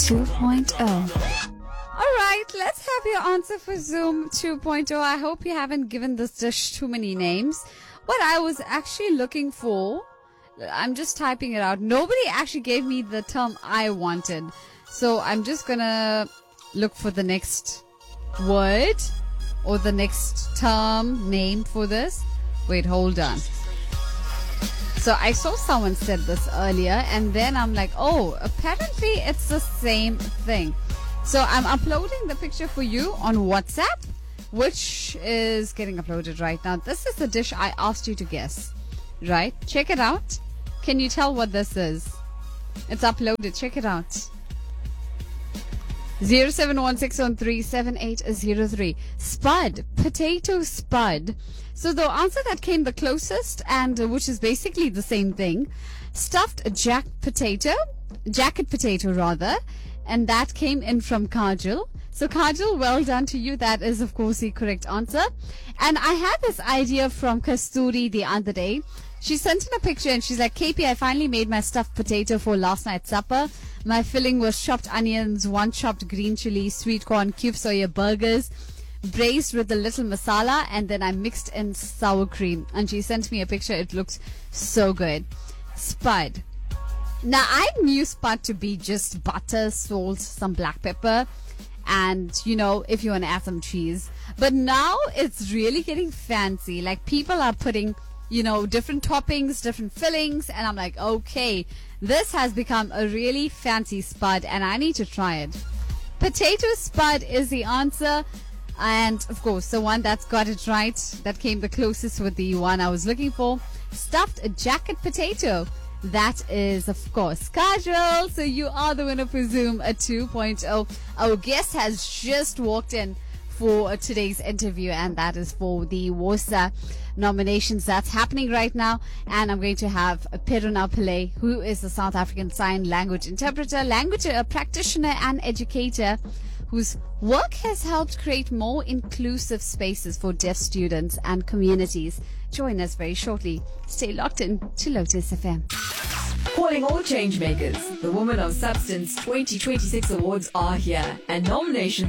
2.0. Alright, let's have your answer for Zoom 2.0. I hope you haven't given this dish too many names. What I was actually looking for, I'm just typing it out. Nobody actually gave me the term I wanted. So I'm just gonna look for the next word or the next term name for this. Wait, hold on. So I saw someone said this earlier and then I'm like, oh, apparently it's the same thing. So I'm uploading the picture for you on WhatsApp, which is getting uploaded right now. This is the dish I asked you to guess, right? Check it out. Can you tell what this is? It's uploaded. Check it out. 0716137803. Spud. Potato spud. So the answer that came the closest, and which is basically the same thing, stuffed jacket potato rather, and that came in from Kajal. So Kajal, well done to you. That is, of course, the correct answer. And I had this idea from Kasturi the other day. She sent in a picture and she's like, KP, I finally made my stuffed potato for last night's supper. My filling was chopped onions, 1 chopped green chili, sweet corn, cube soya burgers, braised with a little masala, and then I mixed in sour cream. And she sent me a picture. It looks so good. Spud. Now, I knew spud to be just butter, salt, some black pepper, and, you know, if you want to add some cheese. But now it's really getting fancy. Like, people are putting, you know, different toppings, different fillings, and I'm like, okay, this has become a really fancy spud, and I need to try it. Potato spud is the answer. And, of course, the one that's got it right, that came the closest with the one I was looking for, stuffed jacket potato. That is, of course, Kajal. So you are the winner for Zoom 2.0. Our guest has just walked in for today's interview, and that is for the WOSA nominations that's happening right now. And I'm going to have Peruna Pillay, who is a South African Sign Language interpreter, language practitioner, and educator, whose work has helped create more inclusive spaces for deaf students and communities. Join us very shortly. Stay locked in to Lotus FM. Calling all changemakers. The Women of Substance 2026 awards are here, and nominations